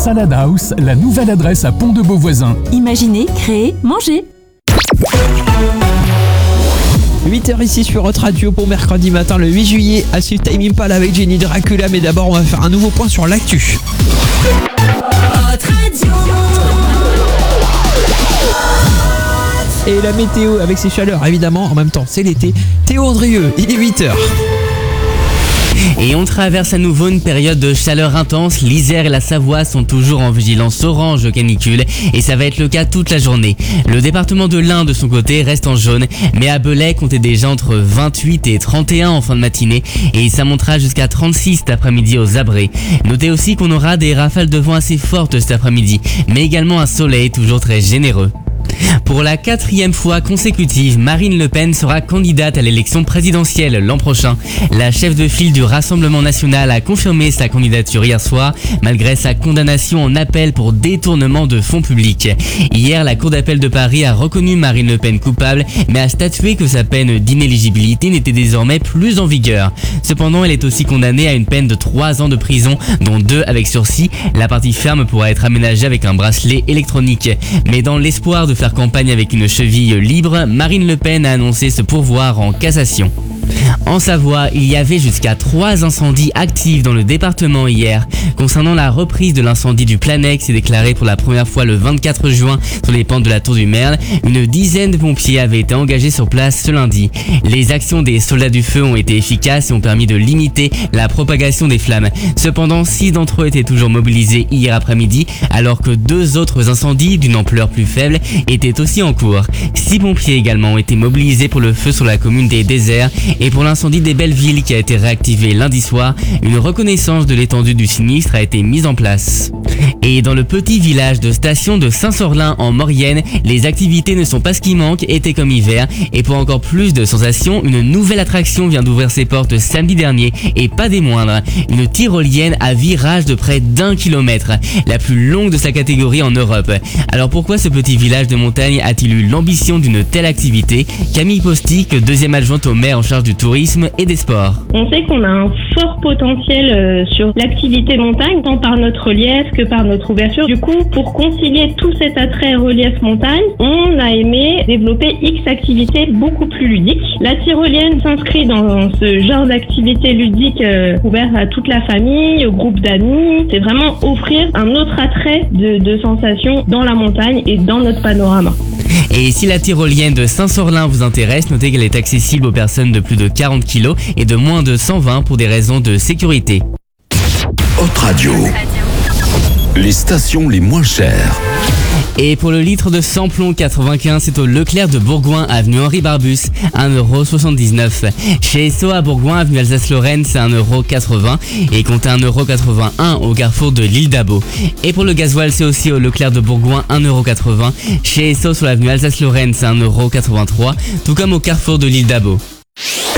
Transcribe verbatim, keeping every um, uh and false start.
Salad House, la nouvelle adresse à Pont-de-Beauvoisin. Imaginez, créer, manger. huit heures ici sur Hot Radio pour mercredi matin le huit juillet à suivre Tame Impala avec Jenny Dracula, mais d'abord on va faire un nouveau point sur l'actu. Et la météo avec ses chaleurs évidemment, en même temps c'est l'été. Théo Andrieux, il est huit heures. Et on traverse à nouveau une période de chaleur intense. L'Isère et la Savoie sont toujours en vigilance orange de canicule et ça va être le cas toute la journée. Le département de l'Ain de son côté reste en jaune, mais à Belay comptez déjà entre vingt-huit et trente et un en fin de matinée et ça montera jusqu'à trente-six cet après-midi aux Abrets. Notez aussi qu'on aura des rafales de vent assez fortes cet après-midi, mais également un soleil toujours très généreux. Pour la quatrième fois consécutive, Marine Le Pen sera candidate à l'élection présidentielle l'an prochain. La chef de file du Rassemblement national a confirmé sa candidature hier soir, malgré sa condamnation en appel pour détournement de fonds publics. Hier, la Cour d'appel de Paris a reconnu Marine Le Pen coupable, mais a statué que sa peine d'inéligibilité n'était désormais plus en vigueur. Cependant, elle est aussi condamnée à une peine de trois ans de prison, dont deux avec sursis. La partie ferme pourra être aménagée avec un bracelet électronique. Mais dans l'espoir de faire campagne avec une cheville libre, Marine Le Pen a annoncé se pourvoir en cassation. En Savoie, il y avait jusqu'à trois incendies actifs dans le département hier. Concernant la reprise de l'incendie du Planex, c'est déclaré pour la première fois le vingt-quatre juin sur les pentes de la Tour du Merle. Une dizaine de pompiers avaient été engagés sur place ce lundi. Les actions des soldats du feu ont été efficaces et ont permis de limiter la propagation des flammes. Cependant, six d'entre eux étaient toujours mobilisés hier après-midi, alors que deux autres incendies d'une ampleur plus faible étaient aussi en cours. Six pompiers également ont été mobilisés pour le feu sur la commune des Déserts et pour l'incendie des Bellevilles qui a été réactivé lundi soir. Une reconnaissance de l'étendue du sinistre a été mise en place. Et dans le petit village de Station de Saint-Sorlin en Maurienne, les activités ne sont pas ce qui manque, été comme hiver. Et pour encore plus de sensations, une nouvelle attraction vient d'ouvrir ses portes samedi dernier, et pas des moindres. Une tyrolienne à virage de près d'un kilomètre, la plus longue de sa catégorie en Europe. Alors pourquoi ce petit village de montagne a-t-il eu l'ambition d'une telle activité? Camille Postic, deuxième adjointe au maire en charge du tourisme et des sports. On sait qu'on a un fort potentiel euh, sur l'activité montagne, tant par notre relief que par notre ouverture. Du coup, pour concilier tout cet attrait relief montagne, on a aimé développer X activités beaucoup plus ludiques. La tyrolienne s'inscrit dans ce genre d'activité ludique euh, ouverte à toute la famille, au groupe d'amis. C'est vraiment offrir un autre attrait de, de sensations dans la montagne et dans notre panorama. Et si la tyrolienne de Saint-Sorlin vous intéresse, notez qu'elle est accessible aux personnes de plus de quarante kilos et de moins de cent vingt pour des raisons de sécurité. Hot Radio, les stations les moins chères. Et pour le litre de samplon quatre-vingt-quinze, c'est au Leclerc de Bourgoin, avenue Henri Barbus, un euro soixante-dix-neuf. Chez Esso à Bourgoin, avenue Alsace-Lorraine, c'est un euro quatre-vingts. Et comptez un euro quatre-vingt-un au carrefour de l'île d'Abo. Et pour le gasoil, c'est aussi au Leclerc de Bourgoin, un euro quatre-vingts. Chez Esso sur l'avenue Alsace-Lorraine, c'est un euro quatre-vingt-trois. Tout comme au carrefour de l'île d'Abo.